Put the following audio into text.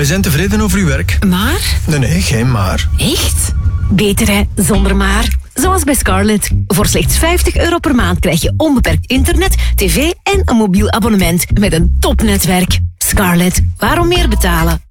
Wij zijn tevreden over uw werk. Maar? Nee, geen maar. Echt? Beter hè, zonder maar. Zoals bij Scarlett. Voor slechts €50 per maand krijg je onbeperkt internet, tv en een mobiel abonnement met een topnetwerk. Scarlett, waarom meer betalen?